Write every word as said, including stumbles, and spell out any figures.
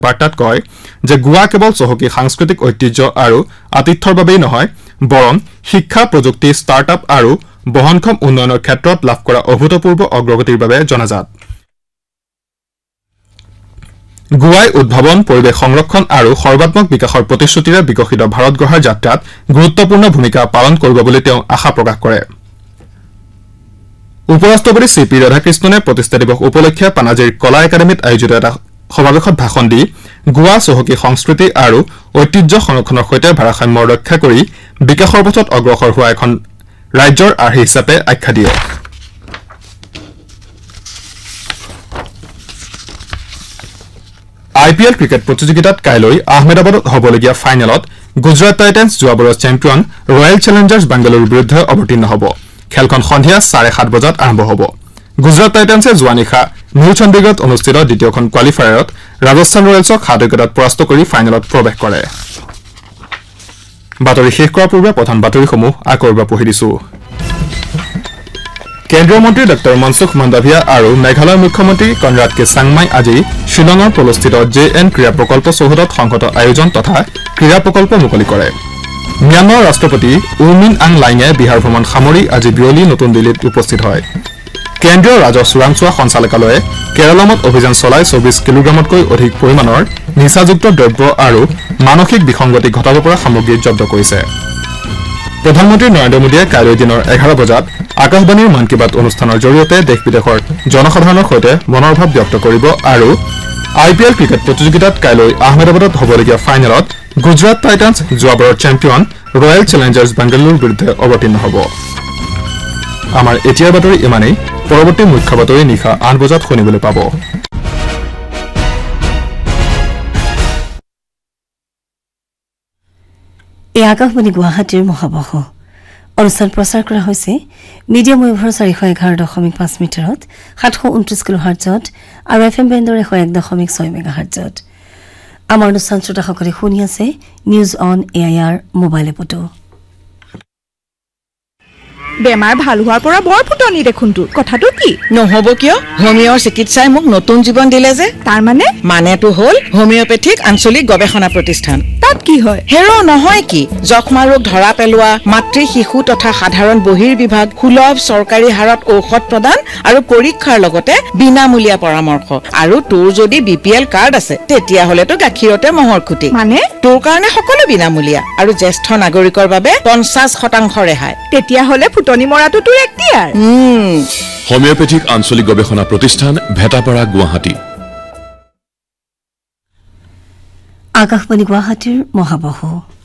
বাৰ্তাত কয় যে গোৱা কেৱল চহকী সাংস্কৃতিক ঐতিহ্য আৰু আতিথ্যৰ বাবেই নহয় বৰং শিক্ষা প্ৰযুক্তি ষ্টাৰ্টআপ আৰু বহনক্ষম উন্নয়নৰ ক্ষেত্ৰত লাভ কৰা অভূতপূৰ্ব অগ্ৰগতিৰ বাবে জনাজাত গোৱাই উদ্ভাৱন পৰিৱেশ সংৰক্ষণ আৰু সৰ্বাত্মক বিকাশৰ প্ৰতিশ্ৰুতিৰে বিকশিত ভাৰত গঢ়াৰ যাত্ৰাত গুৰুত্বপূৰ্ণ ভূমিকা পালন কৰিব বুলি তেওঁ আশা প্ৰকাশ কৰে উপৰাষ্ট্ৰপতি চি পি ৰাধাকৃষ্ণনে প্ৰতিষ্ঠা দিৱস উপলক্ষে পানাজীৰ কলা একাডেমীত আয়োজিত এটা সমাৱেশত ভাষণ দি গোৱা চহকী সংস্কৃতি আৰু ঐতিহ্য সংৰক্ষণৰ সৈতে ভাৰসাম্য ৰক্ষা কৰি বিকাশৰ পথত অগ্ৰসৰ হোৱা এখন ৰাজ্যৰ আৰ্হি হিচাপে আখ্যা দিয়ে আই পি এল ক্ৰিকেট প্ৰতিযোগিতাত কাইলৈ আহমেদাবাদত হ'বলগীয়া ফাইনেলত গুজৰাট টাইটেন্স যোৱা বছৰৰ চেম্পিয়ন ৰয়েল চেলেঞ্জাৰ্ছ বাংগালুৰুৰ বিৰুদ্ধে অৱতীৰ্ণ হ'ব খেলখন সন্ধিয়া চাৰে সাত বজাত আৰম্ভ হ'ব গুজৰাট টাইটেন্সে যোৱা নিশা নিউ চণ্ডীগড়ত অনুষ্ঠিত দ্বিতীয়খন কোৱালিফায়াৰত ৰাজস্থান ৰয়েলছক সাত উইকেটত পৰাস্ত কৰি ফাইনেলত প্ৰৱেশ কৰে বাতৰি শেষ কৰাৰ পূৰ্বে প্ৰধান বাতৰিসমূহ আকৌ এবাৰ পঢ়ি দিছো কেন্দ্ৰীয় মন্ত্ৰী ডক্টৰ মনসুখ মাণ্ডাভিয়া আৰু মেঘালয়ৰ মুখ্যমন্ত্ৰী কনৰাড কে চাংমাই আজি শ্বিলঙৰ পলস্থিত জে এন ক্ৰীড়া প্ৰকল্প চৌহদত সংহত আয়োজন তথা ক্ৰীড়া প্ৰকল্প মুকলি কৰে ম্যানমাৰৰ ৰাষ্ট্ৰপতি উ মিন আং লাইঙে বিহাৰ ভ্ৰমণ সামৰি আজি বিয়লি নতুন দিল্লীত উপস্থিত হয় কেন্দ্ৰীয় ৰাজহ চোৰাংচোৱা সঞ্চালকালয়ে কেৰালামত অভিযান চলাই চৌবিশ কিলোগ্ৰামতকৈ অধিক পৰিমাণৰ নিচাযুক্ত দ্ৰব্য আৰু মানসিক বিসংগতি ঘটাব পৰা সামগ্ৰী জব্দ কৰিছে প্ৰধানমন্ত্ৰী নৰেন্দ্ৰ মোদীয়ে কাইলৈ দিনৰ এঘাৰ বজাত আকাশবাণীৰ মন কী বাত অনুষ্ঠানৰ জৰিয়তে দেশ বিদেশৰ জনসাধাৰণৰ সৈতে মনৰ ভাৱ ব্যক্ত কৰিব আৰু আই পি এল ক্ৰিকেট প্ৰতিযোগিতাত কাইলৈ আহমেদাবাদত হ'বলগীয়া ফাইনেলত গুজৰাট টাইটান্স যোৱাবাৰৰ চেম্পিয়ন ৰয়েল চেলেঞ্জাৰ্ছ বাংগালুৰুৰ বিৰুদ্ধে অৱতীৰ্ণ হ'ব আমাৰ এতিয়াৰ বাতৰি ইমানেই পৰৱৰ্তী মুখ্য বাতৰি নিশা আঠ বজাত শুনিবলৈ পাব এই আকাশবাণী গুৱাহাটীৰ মহাবাহ অনুষ্ঠান প্ৰচাৰ কৰা হৈছে মিডিয়াম ৱেভৰ চাৰিশ এঘাৰ দশমিক পাঁচ মিটাৰত সাতশ ঊনত্ৰিশ কিলো হাৰ্টজত আৰু এফ এম বেণ্ডৰ এশ এক দশমিক ছয় মেগা হাৰ্টজত আমাৰ অনুষ্ঠান শ্ৰোতাসকলে শুনি আছে news on A I R mobile এপতো বেমাৰ ভাল হোৱাৰ পৰা বৰ ফুটনি দেখোন তোৰ কথাটো কি নহব কিয় হোমিঅৰ চিকিৎসাই মোক নতুন জীৱন দিলে যে তাৰ মানে মানেটো হ'ল হোমিঅপেথিক আঞ্চলিক গৱেষণা প্ৰতিষ্ঠান তাত কি হয় হেৰো নহয় কি যক্ষ্মা ৰোগ ধৰা পেলোৱা মাতৃ শিশু তথা সাধাৰণ বহিৰ বিভাগ সুলভ চৰকাৰী হাৰত ঔষধ প্ৰদান আৰু পৰীক্ষাৰ লগতে বিনামূলীয়া পৰামৰ্শ আৰু তোৰ যদি বি পি এল কাৰ্ড আছে তেতিয়া হলেতো গাখীৰতে মহৰ খুটি মানে তোৰ কাৰণে সকলো বিনামূলীয়া আৰু জ্যেষ্ঠ নাগৰিকৰ বাবে পঞ্চাশ শতাংশ ৰেহাই তেতিয়া হলে ফুটনি মৰাটো তোৰ এক্টিয়াৰ হোমিঅপেথিক আঞ্চলিক গৱেষণা প্ৰতিষ্ঠান ভেটাপাৰা গুৱাহাটী আকাশবাণী গুৱাহাটীৰ মহাবাহু